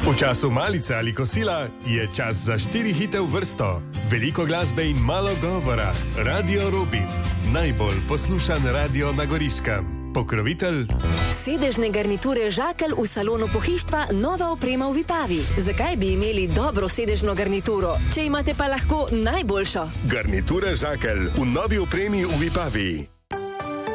V času malice ali kosila je čas za 4 hite v vrsto. Veliko glasbe in malo govora. Radio Rubin. Najbolj poslušan radio na Goriškem. Pokrovitelj. Sedežne garniture Žakelj v salonu pohištva, nova oprema v Vipavi. Zakaj bi imeli dobro sedežno garnituro, če imate pa lahko najboljšo? Garniture Žakelj v novi opremi v Vipavi.